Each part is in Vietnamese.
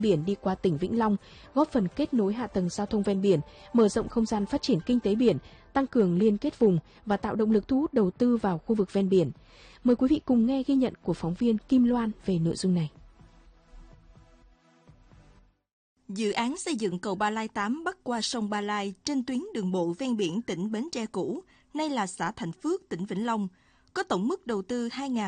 biển đi qua tỉnh Vĩnh Long, góp phần kết nối hạ tầng giao thông ven biển, mở rộng không gian phát triển kinh tế biển, tăng cường liên kết vùng và tạo động lực thu hút đầu tư vào khu vực ven biển. Mời quý vị cùng nghe ghi nhận của phóng viên Kim Loan về nội dung này. Dự án xây dựng cầu Ba Lai 8 bắc qua sông Ba Lai trên tuyến đường bộ ven biển tỉnh Bến Tre cũ, nay là xã Thạnh Phước, tỉnh Vĩnh Long, có tổng mức đầu tư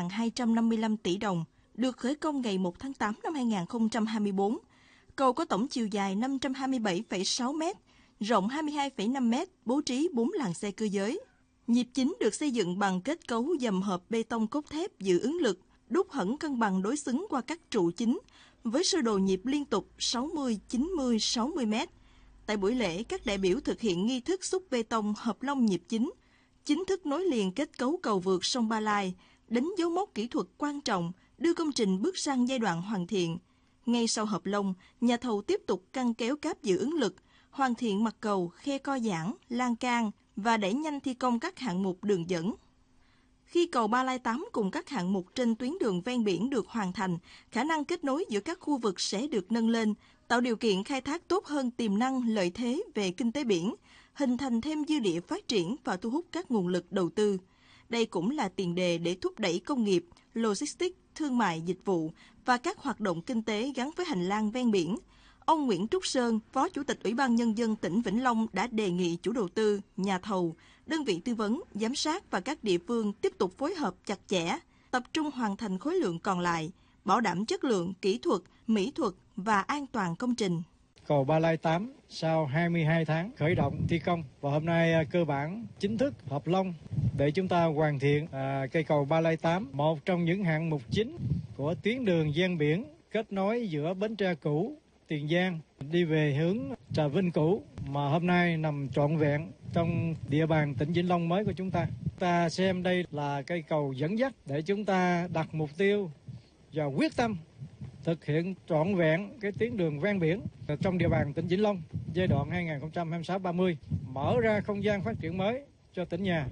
2.255 tỷ đồng, được khởi công ngày 1 tháng 8 năm 2024. Cầu có tổng chiều dài 527,6 m, rộng 22,5 m, bố trí 4 làn xe cơ giới. Nhịp chính được xây dựng bằng kết cấu dầm hợp bê tông cốt thép giữ ứng lực, đúc hẳn cân bằng đối xứng qua các trụ chính, với sơ đồ nhịp liên tục 60, 90, 60 m. Tại buổi lễ, các đại biểu thực hiện nghi thức xúc bê tông hợp lông nhịp chính thức nối liền kết cấu cầu vượt sông Ba Lai, đánh dấu mốc kỹ thuật quan trọng, đưa công trình bước sang giai đoạn hoàn thiện. Ngay sau hợp lông, nhà thầu tiếp tục căng kéo cáp giữ ứng lực, hoàn thiện mặt cầu, khe co giãn, lan can và đẩy nhanh thi công các hạng mục đường dẫn. Khi cầu Ba Lai 8 cùng các hạng mục trên tuyến đường ven biển được hoàn thành, khả năng kết nối giữa các khu vực sẽ được nâng lên, tạo điều kiện khai thác tốt hơn tiềm năng lợi thế về kinh tế biển, hình thành thêm dư địa phát triển và thu hút các nguồn lực đầu tư. Đây cũng là tiền đề để thúc đẩy công nghiệp, logistics, thương mại, dịch vụ và các hoạt động kinh tế gắn với hành lang ven biển. Ông Nguyễn Trúc Sơn, Phó Chủ tịch Ủy ban Nhân dân tỉnh Vĩnh Long đã đề nghị chủ đầu tư, nhà thầu, đơn vị tư vấn, giám sát và các địa phương tiếp tục phối hợp chặt chẽ, tập trung hoàn thành khối lượng còn lại, bảo đảm chất lượng, kỹ thuật, mỹ thuật và an toàn công trình. Cầu Ba Lai 8 sau 22 tháng khởi động thi công và hôm nay cơ bản chính thức hợp lông để chúng ta hoàn thiện cây cầu Ba Lai 8, một trong những hạng mục chính của tuyến đường ven biển kết nối giữa Bến Tre cũ, Tiền Giang đi về hướng Trà Vinh cũ mà hôm nay nằm trọn vẹn trong địa bàn tỉnh Vĩnh Long mới của chúng ta. Ta xem đây là cây cầu dẫn dắt để chúng ta đặt mục tiêu và quyết tâm thực hiện trọn vẹn cái tuyến đường ven biển trong địa bàn tỉnh Vĩnh Long giai đoạn 2026-30, mở ra không gian phát triển mới cho tỉnh nhà,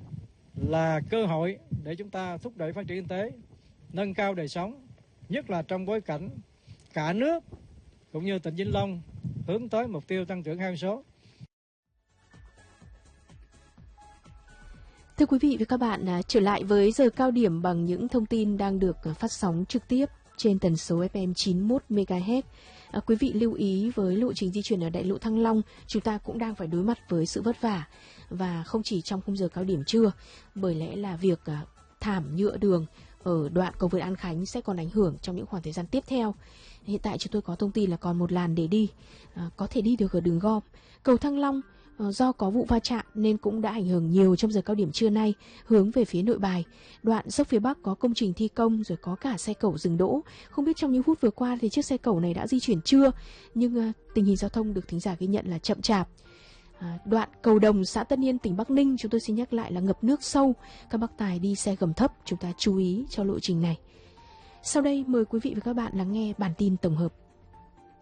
là cơ hội để chúng ta thúc đẩy phát triển kinh tế, nâng cao đời sống, nhất là trong bối cảnh cả nước cũng như tỉnh Vĩnh Long hướng tới mục tiêu tăng trưởng 2 số. Thưa quý vị và các bạn, trở lại với giờ cao điểm bằng những thông tin đang được phát sóng trực tiếp trên tần số FM 91 MHz. Quý vị lưu ý với lộ trình di chuyển ở đại lộ Thăng Long, chúng ta cũng đang phải đối mặt với sự vất vả, và không chỉ trong khung giờ cao điểm trưa, bởi lẽ là việc thảm nhựa đường ở đoạn cầu vượt An Khánh sẽ còn ảnh hưởng trong những khoảng thời gian tiếp theo. Hiện tại chúng tôi có thông tin là còn một làn để đi, có thể đi được ở đường gom. Cầu Thăng Long do có vụ va chạm nên cũng đã ảnh hưởng nhiều trong giờ cao điểm trưa nay hướng về phía Nội Bài. Đoạn dốc phía Bắc có công trình thi công, rồi có cả xe cẩu dừng đỗ. Không biết trong những phút vừa qua thì chiếc xe cẩu này đã di chuyển chưa, nhưng tình hình giao thông được thính giả ghi nhận là chậm chạp. Đoạn cầu Đồng, xã Tân Yên, tỉnh Bắc Ninh, chúng tôi xin nhắc lại là ngập nước sâu. Các bác tài đi xe gầm thấp, chúng ta chú ý cho lộ trình này. Sau đây mời quý vị và các bạn lắng nghe bản tin tổng hợp.